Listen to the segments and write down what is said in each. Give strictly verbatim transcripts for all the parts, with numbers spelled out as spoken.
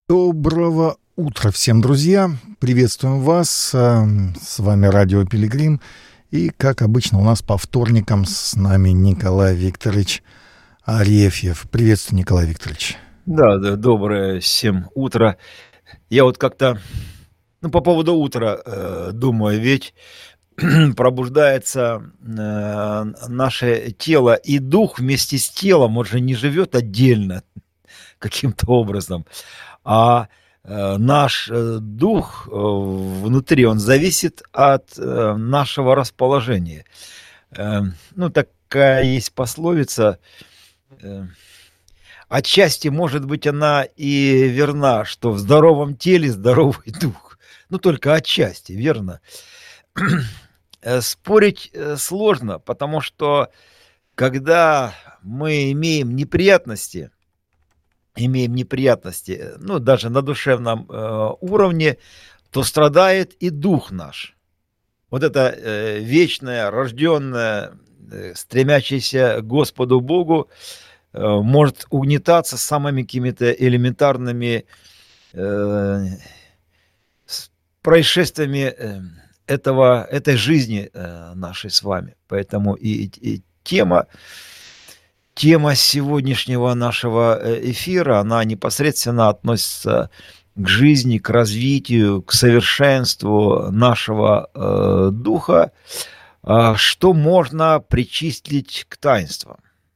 Доброго утра всем, друзья! Приветствуем вас. э, С вами Радио Пилигрим. И, как обычно, у нас по вторникам с нами Николай Викторович Арефьев. Приветствую, Николай Викторович. Да, да, доброе всем утро. Я вот как-то, ну, по поводу утра э, думаю, ведь пробуждается э, наше тело, и дух вместе с телом, он же не живет отдельно каким-то образом, а э, наш э, дух э, внутри, он зависит от э, нашего расположения. Э, ну, такая есть пословица, э, отчасти, может быть, она и верна, что в здоровом теле здоровый дух. Ну, только отчасти, верно? Э, Спорить э, сложно, потому что когда мы имеем неприятности, имеем неприятности, э, ну, даже на душевном э, уровне, то страдает и дух наш. Вот это э, вечное, рожденное, э, стремящееся к Господу Богу, э, может угнетаться самыми какими-то элементарными э, с- происшествиями э, этого, этой жизни э, нашей с вами. Поэтому и, и тема, тема сегодняшнего нашего э, эфира, она непосредственно относится к жизни, к развитию, к совершенству нашего э, духа, а, что можно причислить к таинствам.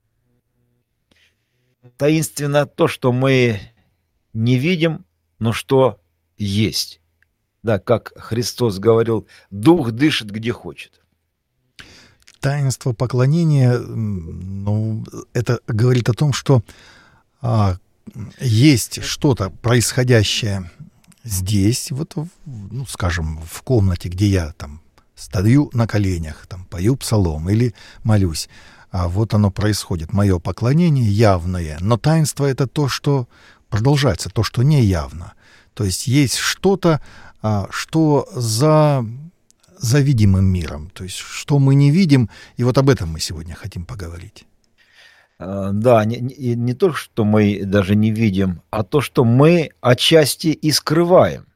Таинственно то, что мы не видим, но что есть. Да, как Христос говорил, дух дышит где хочет. Таинство поклонения, м, ну, это говорит о том, что а, есть что-то происходящее здесь, вот, в- ну, скажем, в комнате, где я там стою на коленях, там пою псалом или молюсь. А вот оно происходит, мое поклонение явное, но таинство — это то, что продолжается, то, что не явно. То есть есть что-то, а, что за, за видимым миром, то есть что мы не видим, и вот об этом мы сегодня хотим поговорить. А, Да, не, не- и не то, что мы даже не видим, а то, что мы отчасти и скрываем.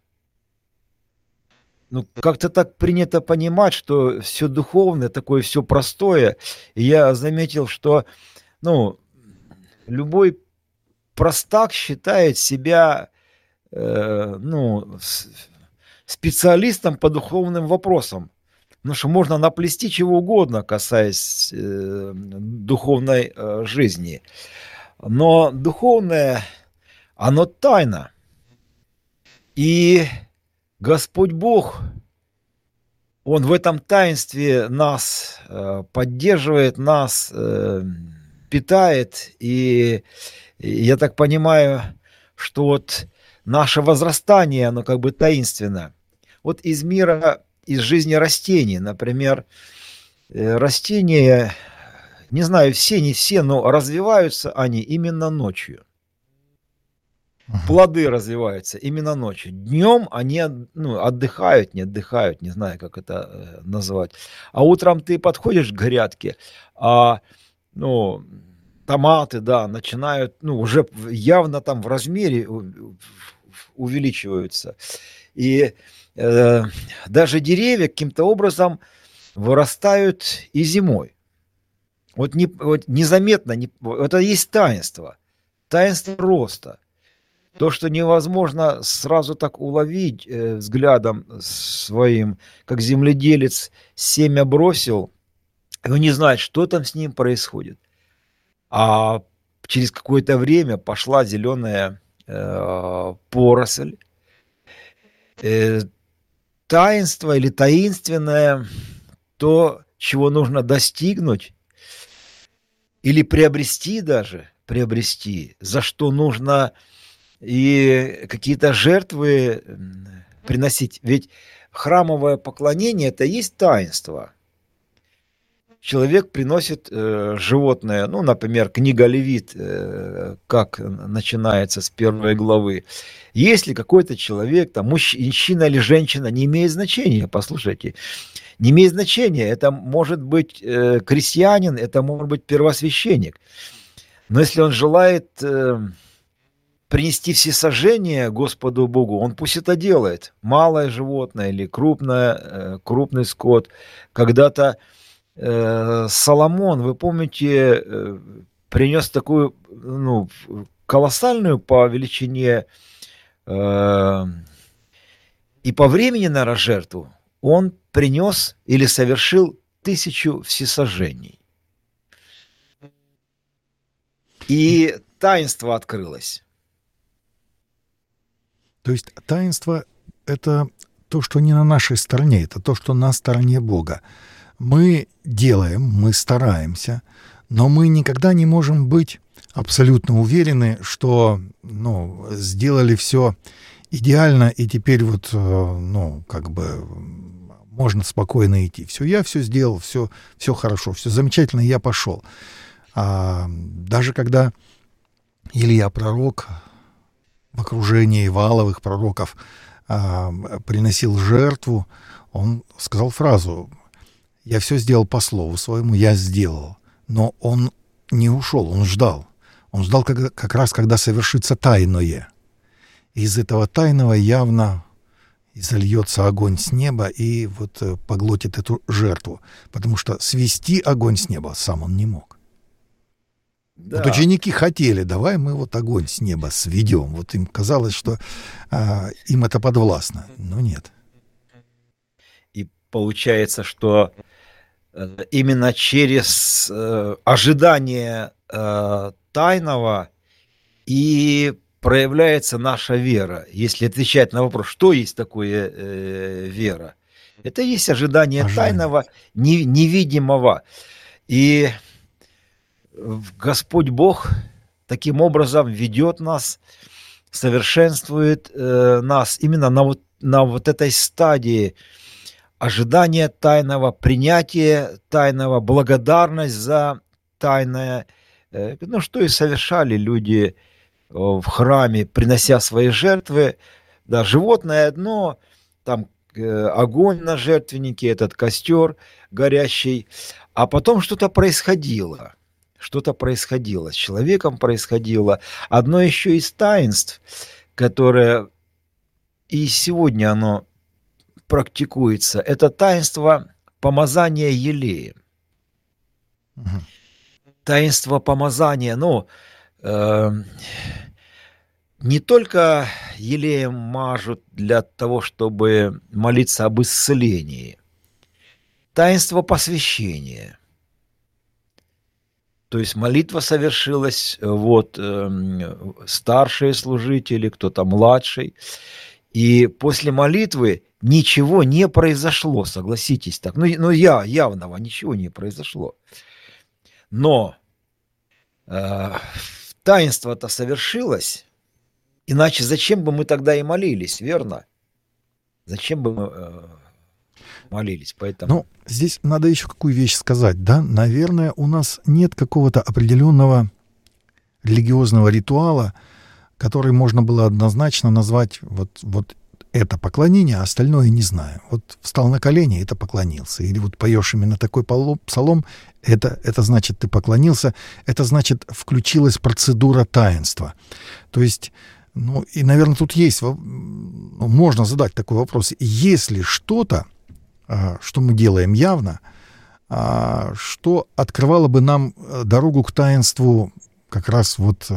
Ну, как-то так принято понимать, что все духовное, такое все простое. И я заметил, что, ну, любой простак считает себя, э, ну, с- специалистом по духовным вопросам. Потому что можно наплести чего угодно, касаясь э, духовной э, жизни. Но духовное, оно тайна. И Господь Бог, Он в этом таинстве нас э, поддерживает, нас э, питает. И, и я так понимаю, что вот наше возрастание, оно как бы таинственно. Вот из мира, из жизни растений, например, э, растения, не знаю, все, не все, но развиваются они именно ночью. Мгм. Плоды развиваются именно ночью. Днем они от- ну, отдыхают, не отдыхают, не знаю, как это э, назвать. А утром ты подходишь к грядке, а ну, томаты, да, начинают, ну, уже в- явно там в размере у- у- увеличиваются. И э, даже деревья каким-то образом вырастают и зимой. Вот, не, вот незаметно, не, вот это и есть таинство. Таинство роста. То, что невозможно сразу так уловить э, взглядом своим, как земледелец семя бросил, и он не знает, что там с ним происходит. А через какое-то время пошла зеленая э, поросль. Э, Таинство или таинственное, то, чего нужно достигнуть или приобрести даже, приобрести, за что нужно и какие-то жертвы м, приносить. Ведь храмовое поклонение — это и есть таинство. Человек приносит э, животное, ну, например, книга Левит, э, как начинается с первой главы. Если какой-то человек, там, мужч- мужчина или женщина, не имеет значения, послушайте, не имеет значения, это может быть э, крестьянин, это может быть первосвященник. Но если он желает э, принести всесожжение Господу Богу, он пусть это делает. Малое животное или крупное, крупный скот. Когда-то э, Соломон, вы помните, э, принес такую, ну, колоссальную по величине э, и по времени, наверное, жертву. Он принес или совершил тысячу всесожжений. И таинство открылось. То есть таинство — это то, что не на нашей стороне, это то, что на стороне Бога. Мы делаем, мы стараемся, но мы никогда не можем быть абсолютно уверены, что, ну, сделали все идеально, и теперь вот, ну, как бы можно спокойно идти. Все, я все сделал, все, все хорошо, все замечательно, я пошел. А даже когда Илья пророк в окружении валовых пророков а, приносил жертву, он сказал фразу: «Я все сделал по слову своему, я сделал». Но он не ушел, он ждал. Он ждал как, как раз, когда совершится тайное. Из этого тайного явно изольется огонь с неба и вот поглотит эту жертву. Потому что свести огонь с неба сам он не мог. Да. Вот ученики хотели: давай мы вот огонь с неба сведем. Вот им казалось, что а, им это подвластно. Но нет. И получается, что именно через э, ожидание э, тайного и проявляется наша вера. Если отвечать на вопрос, что есть такое э, вера, это есть ожидание, ожидание. тайного, не, невидимого. И Господь Бог таким образом ведет нас, совершенствует э, нас именно на вот, на вот этой стадии ожидания тайного, принятия тайного, благодарность за тайное. Э, ну, что и совершали люди в храме, принося свои жертвы. Да, животное одно, там э, огонь на жертвеннике, этот костер горящий, а потом что-то происходило. Что-то происходило, с человеком происходило. Одно еще из таинств, которое и сегодня оно практикуется, это таинство помазания елеем. Угу. Таинство помазания, ну, э, не только елеем мажут для того, чтобы молиться об исцелении. Таинство посвящения. То есть молитва совершилась, вот э, старшие служители, кто-то младший, и после молитвы ничего не произошло, согласитесь так. Ну, ну я, явного ничего не произошло. Но э, таинство-то совершилось, иначе зачем бы мы тогда и молились, верно? Зачем бы мы э, молились? Поэтому... Ну, здесь надо еще какую вещь сказать, да? Наверное, у нас нет какого-то определенного религиозного ритуала, который можно было однозначно назвать вот, вот это поклонение, а остальное не знаю. Вот встал на колени, это поклонился. Или вот поешь именно такой псалом, это, это значит, ты поклонился, это значит, включилась процедура таинства. То есть, ну, и, наверное, тут есть, ну, можно задать такой вопрос. Если что-то, что мы делаем явно, что открывало бы нам дорогу к таинству как раз вот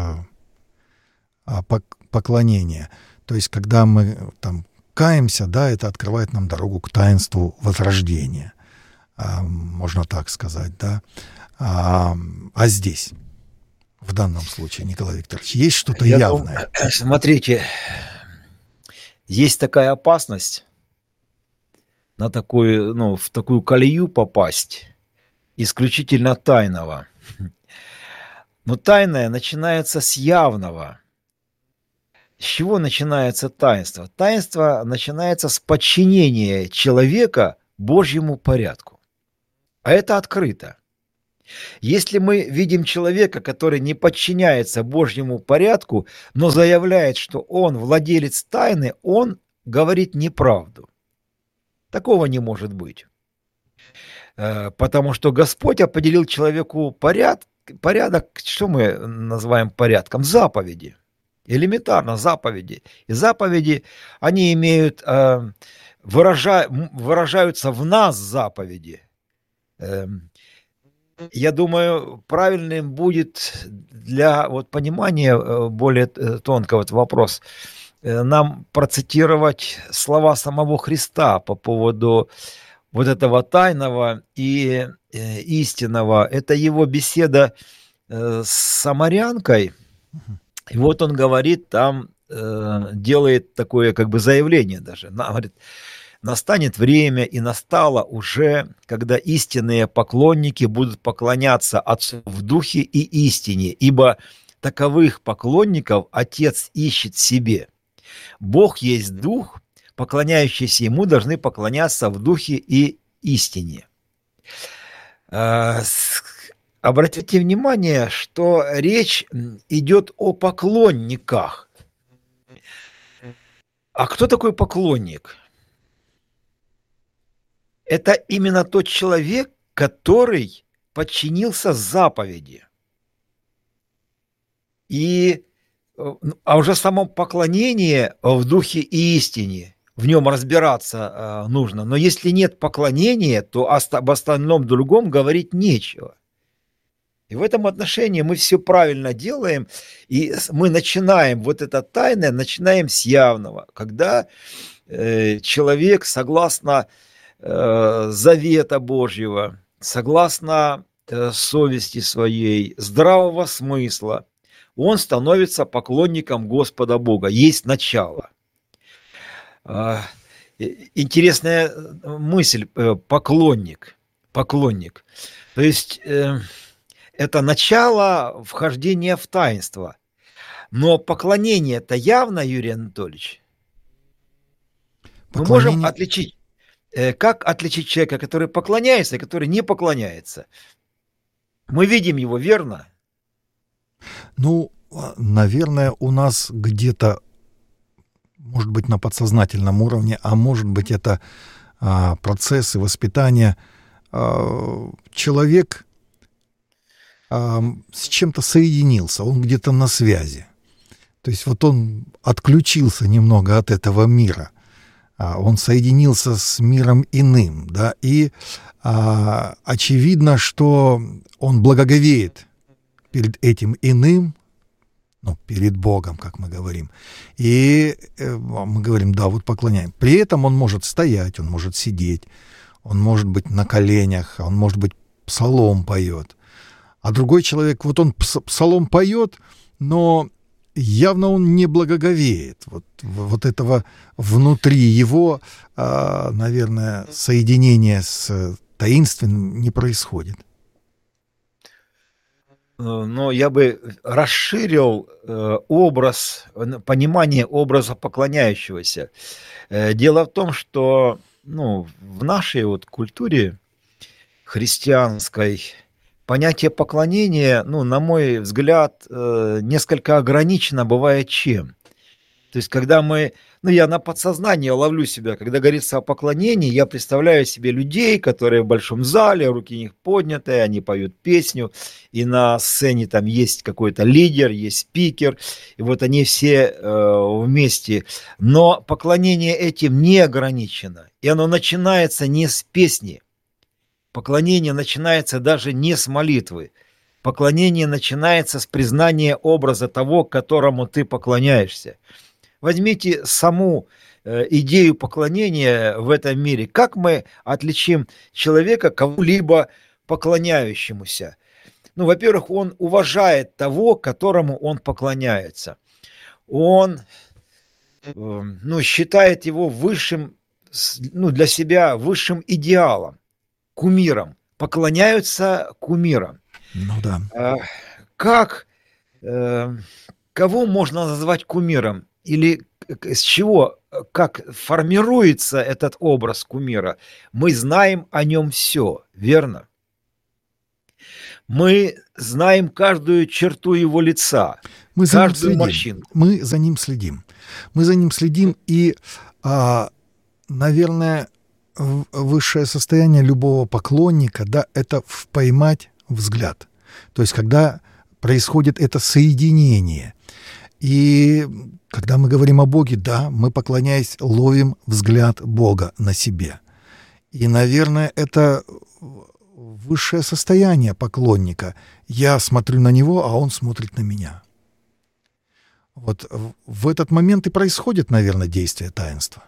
поклонения. То есть, когда мы там каемся, да, это открывает нам дорогу к таинству возрождения. Можно так сказать, да. А, а здесь, в данном случае, Николай Викторович, есть что-то Я явное? Думаю, смотрите, есть такая опасность на такую, ну, в такую колею попасть, исключительно тайного. Но тайное начинается с явного. С чего начинается таинство? Таинство начинается с подчинения человека Божьему порядку. А это открыто. Если мы видим человека, который не подчиняется Божьему порядку, но заявляет, что он владелец тайны, он говорит неправду. Такого не может быть. Потому что Господь определил человеку порядок, порядок, что мы называем порядком? Заповеди. Элементарно, заповеди. И заповеди, они имеют, э, выража, выражаются в нас заповеди. Э, я думаю, правильным будет для вот, понимания более тонкого вот вопрос нам процитировать слова самого Христа по поводу вот этого тайного и э, истинного. Это его беседа э, с самарянкой. И вот он говорит, там э, делает такое как бы заявление даже. Она говорит, настанет время, и настало уже, когда истинные поклонники будут поклоняться Отцу в духе и истине, ибо таковых поклонников Отец ищет себе. Бог есть Дух, поклоняющиеся Ему должны поклоняться в духе и истине. Обратите внимание, что речь идет о поклонниках. А кто такой поклонник? Это именно тот человек, который подчинился заповеди. И, а уже само поклонение в духе и истине, в нем разбираться нужно. Но если нет поклонения, то об остальном другом говорить нечего. И в этом отношении мы все правильно делаем, и мы начинаем вот это тайное, начинаем с явного, когда э, человек, согласно э, завета Божьего, согласно э, совести своей, здравого смысла, он становится поклонником Господа Бога. Есть начало. Э, интересная мысль, э, поклонник, поклонник. То есть... Э, Это начало вхождения в таинство. Но поклонение-то явно, Юрий Анатольевич. Поклонение... Мы можем отличить, как отличить человека, который поклоняется и который не поклоняется. Мы видим его, верно? Ну, наверное, у нас где-то, может быть, на подсознательном уровне, а может быть, это а, процессы воспитания. А, человек... с чем-то соединился, он где-то на связи. То есть вот он отключился немного от этого мира, он соединился с миром иным, да, и а, очевидно, что он благоговеет перед этим иным, ну, перед Богом, как мы говорим, и э, мы говорим, да, вот поклоняем. При этом он может стоять, он может сидеть, он может быть на коленях, он может быть псалом поет. А другой человек, вот он псалом поет, но явно он не благоговеет. Вот, вот этого внутри его, наверное, соединения с таинственным не происходит. Но я бы расширил образ, понимание образа поклоняющегося. Дело в том, что ну, в нашей вот культуре христианской понятие поклонения, ну, на мой взгляд, несколько ограничено бывает чем. То есть, когда мы, ну, я на подсознании ловлю себя, когда говорится о поклонении, я представляю себе людей, которые в большом зале, руки у них подняты, они поют песню, и на сцене там есть какой-то лидер, есть спикер, и вот они все э, вместе. Но поклонение этим не ограничено, и оно начинается не с песни. Поклонение начинается даже не с молитвы. Поклонение начинается с признания образа того, которому ты поклоняешься. Возьмите саму э, идею поклонения в этом мире. Как мы отличим человека кому-либо поклоняющемуся? Ну, во-первых, он уважает того, которому он поклоняется. Он э, ну, считает его высшим, ну, для себя высшим идеалом, кумиром. Поклоняются кумирам. Ну да. А, как, э, кого можно назвать кумиром? Или с чего, как формируется этот образ кумира? Мы знаем о нем все, верно? Мы знаем каждую черту его лица, мы за каждую ним морщинку. Мы за ним следим. Мы за ним следим, и, а, наверное, высшее состояние любого поклонника, да, это поймать взгляд. То есть, когда происходит это соединение. И когда мы говорим о Боге, да, мы, поклоняясь, ловим взгляд Бога на себе. И, наверное, это высшее состояние поклонника. Я смотрю на него, а он смотрит на меня. Вот в этот момент и происходит, наверное, действие таинства.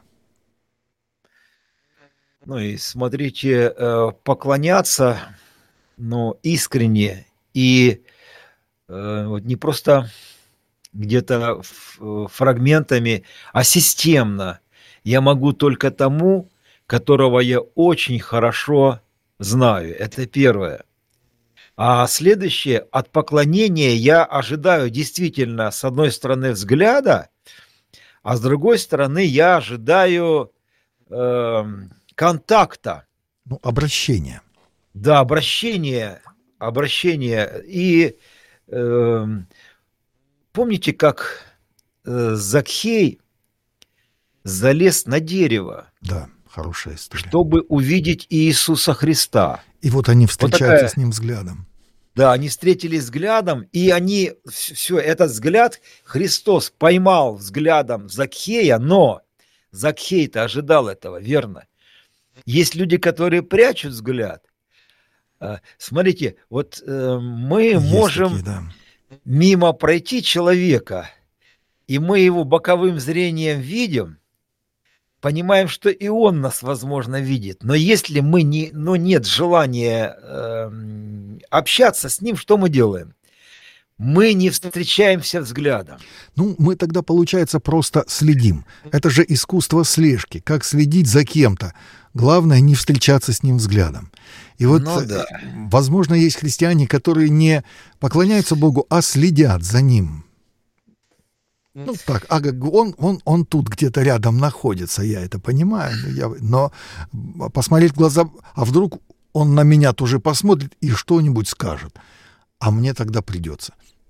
Ну и смотрите, э, поклоняться, ну, искренне и э, вот не просто где-то фрагментами, а системно я могу только тому, которого я очень хорошо знаю. Это первое. А следующее, от поклонения я ожидаю действительно, с одной стороны, взгляда, а с другой стороны, я ожидаю э, контакта. Ну, обращение. Да, обращение, обращение. И э, помните, как э, Закхей залез на дерево, Да, хорошая история. чтобы увидеть Иисуса Христа. И вот они встречаются вот такая, с ним взглядом. Да, они встретились взглядом, и они, все, этот взгляд Христос поймал взглядом Закхея, но Закхей-то ожидал этого, верно? Есть люди, которые прячут взгляд. Смотрите, вот э, мы Есть можем такие, да. мимо пройти человека, и мы его боковым зрением видим, понимаем, что и он нас, возможно, видит. Но если мы не, но нет желания э, общаться с ним, что мы делаем? Мы не встречаемся взглядом. Ну, мы тогда, получается, просто следим. Это же искусство слежки. Как следить за кем-то. Главное, не встречаться с ним взглядом. И вот, ну, да. возможно, есть христиане, которые не поклоняются Богу, а следят за Ним. Ну так, а он, он, он тут где-то рядом находится, я это понимаю, но, но посмотреть в глаза, а вдруг он на меня тоже посмотрит и что-нибудь скажет, а мне тогда придется.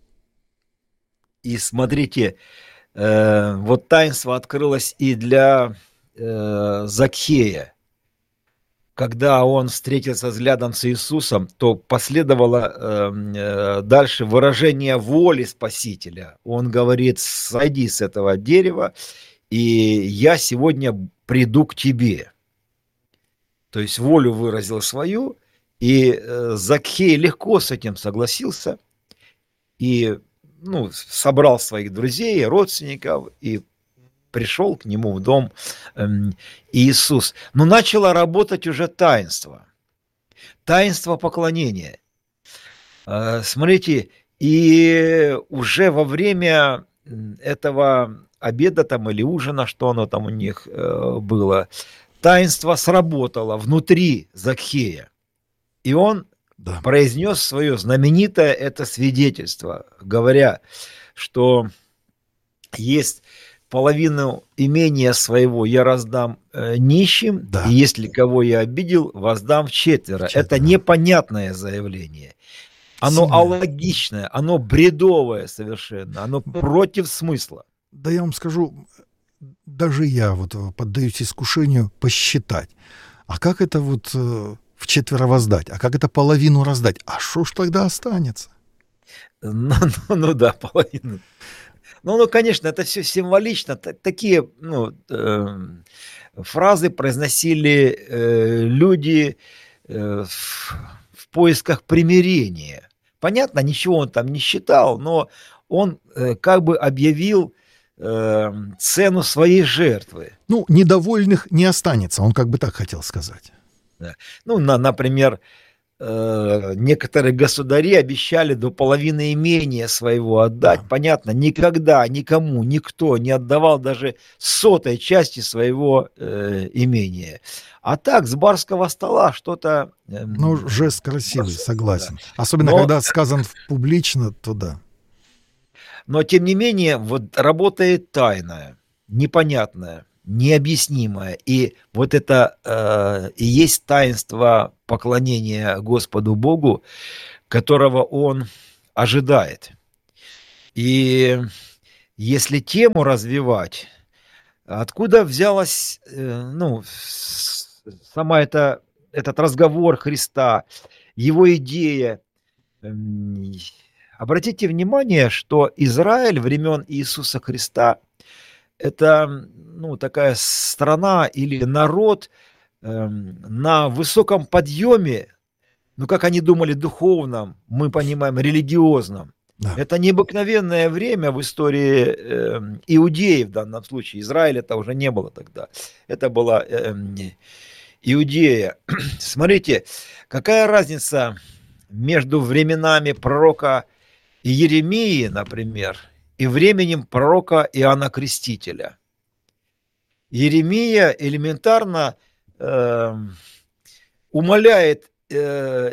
И смотрите, э, вот таинство открылось и для э, Закхея. Когда он встретился взглядом с Иисусом, то последовало э, э, дальше выражение воли Спасителя. Он говорит: сойди с этого дерева, и я сегодня приду к тебе. То есть волю выразил свою, и э, Закхей легко с этим согласился, и ну, собрал своих друзей, родственников, и пришел к нему в дом э, Иисус. Но начало работать уже таинство. Таинство поклонения. Э, смотрите, и уже во время этого обеда там или ужина, что оно там у них э, было, таинство сработало внутри Закхея. И он да. произнес свое знаменитое это свидетельство, говоря, что есть... половину имения своего я раздам э, нищим, да. и если кого я обидел, воздам вчетверо. Четверо. Это непонятное заявление. Оно Сильное. алогичное, оно бредовое совершенно, оно против смысла. Да я вам скажу, даже я вот поддаюсь искушению посчитать. А как это вот э, вчетверо воздать? А как это половину раздать? А что ж тогда останется? Ну, ну, ну да, половину. Ну, ну, конечно, это все символично. Такие ну, э, фразы произносили э, люди э, в, в поисках примирения. Понятно, ничего он там не считал, но он э, как бы объявил э, цену своей жертвы. Ну, недовольных не останется, он как бы так хотел сказать. Да. Ну, на, например... некоторые государи обещали до половины имения своего отдать. Да. Понятно, никогда никому, никто не отдавал даже сотой части своего э, имения. А так, с барского стола что-то... Э, ну, жест красивый, согласен. Да. Особенно, Но, когда сказан публично, то да. Но, тем не менее, вот работает тайное, непонятное, необъяснимое. И вот это э, и есть таинство поклонения Господу Богу, которого он ожидает. И если тему развивать, откуда взялась э, ну, сама эта, этот разговор Христа, его идея, э, обратите внимание, что Израиль времен Иисуса Христа – это, ну, такая страна или народ э, на высоком подъеме, ну, как они думали, духовном, мы понимаем, религиозном. Да. Это необыкновенное время в истории э, иудеев в данном случае. Израиля это уже не было тогда. Это была э, Иудея. Смотрите, какая разница между временами пророка Иеремии, например, и временем пророка Иоанна Крестителя. Иеремия элементарно э, умоляет э,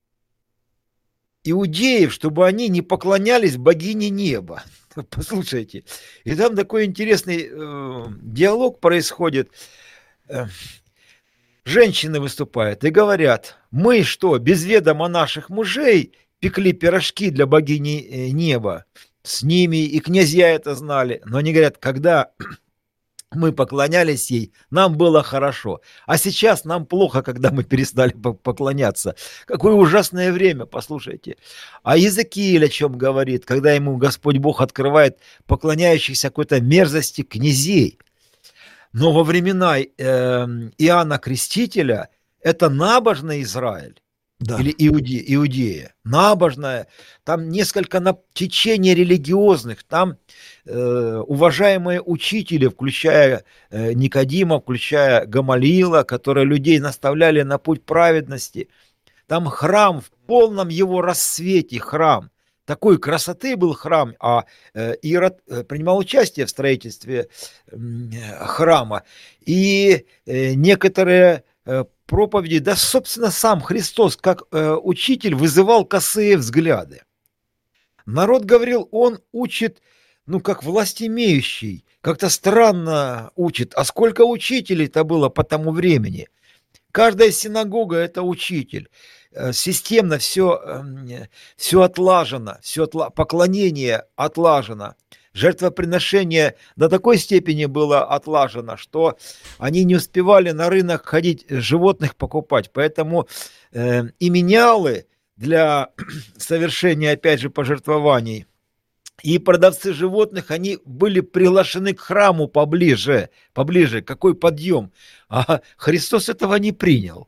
иудеев, чтобы они не поклонялись богине неба. Послушайте. И там такой интересный э, диалог происходит. Э, женщины выступают и говорят: мы что, без ведома наших мужей пекли пирожки для богини неба? С ними и князья это знали. Но они говорят, когда мы поклонялись ей, нам было хорошо. А сейчас нам плохо, когда мы перестали поклоняться. Какое ужасное время, послушайте. А Иезекииль о чем говорит, когда ему Господь Бог открывает поклоняющихся какой-то мерзости князей. Но во времена э, Иоанна Крестителя это набожный Израиль. Да. Или Иуде, Иудея, набожная, там несколько на течений религиозных, там э, уважаемые учители, включая э, Никодима, включая Гамалиила, которые людей наставляли на путь праведности. Там храм в полном его рассвете, храм. Такой красоты был храм, а э, Ирод э, принимал участие в строительстве э, храма. И э, некоторые э, проповеди, да, собственно, сам Христос, как э, учитель, вызывал косые взгляды. Народ говорил, он учит, ну, как властимеющий, как-то странно учит. А сколько учителей-то было по тому времени? Каждая синагога – это учитель. Системно все, все отлажено, все отла... поклонение отлажено. Жертвоприношение до такой степени было отлажено, что они не успевали на рынок ходить, животных покупать. Поэтому э, и менялы для совершения, опять же, пожертвований, и продавцы животных, они были приглашены к храму поближе. Поближе, какой подъем. А Христос этого не принял.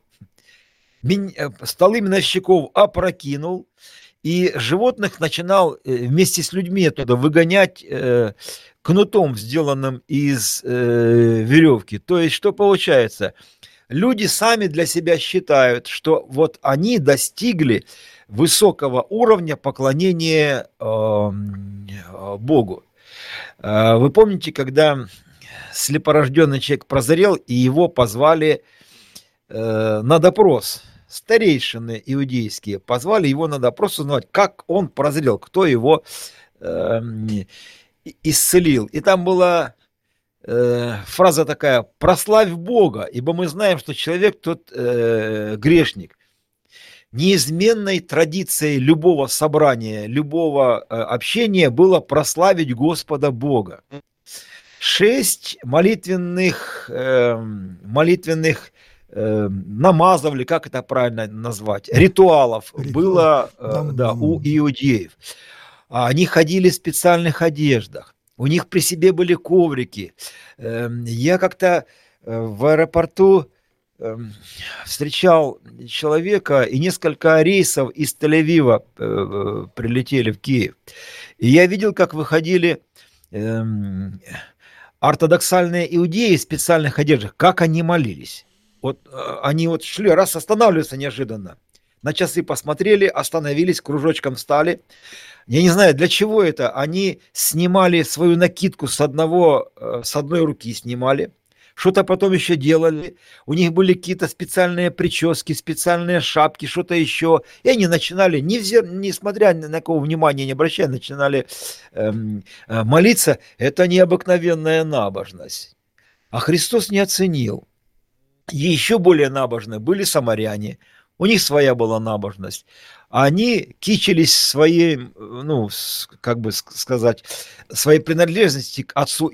Столы миновщиков опрокинул, и животных начинал вместе с людьми оттуда выгонять э, кнутом, сделанным из э, веревки. То есть, что получается? Люди сами для себя считают, что вот они достигли высокого уровня поклонения э, Богу. Э, вы помните, когда слепорожденный человек прозрел, и его позвали э, на допрос? Старейшины иудейские позвали его на допрос узнать, как он прозрел, кто его э, исцелил. И там была э, фраза такая: «Прославь Бога, ибо мы знаем, что человек тот э, грешник». Неизменной традицией любого собрания, любого э, общения было прославить Господа Бога. Шесть молитвенных, э, молитвенных намазов, или как это правильно назвать, ритуалов Ритуал. было э, да, у иудеев. Они ходили в специальных одеждах, у них при себе были коврики. Я как-то в аэропорту встречал человека, и несколько рейсов из Тель-Авива прилетели в Киев. И я видел, как выходили ортодоксальные иудеи в специальных одеждах, как они молились. Вот они вот шли, раз останавливаются неожиданно. На часы посмотрели, остановились, кружочком встали. Я не знаю, для чего это. Они снимали свою накидку с одного, с одной руки снимали. Что-то потом еще делали. У них были какие-то специальные прически, специальные шапки, что-то еще. И они начинали, несмотря ни на кого внимания не обращая, начинали эм, молиться. Это необыкновенная набожность. А Христос не оценил. Еще более набожны были самаряне. У них своя была набожность. Они кичились своей, ну, как бы сказать, своей принадлежности к отцу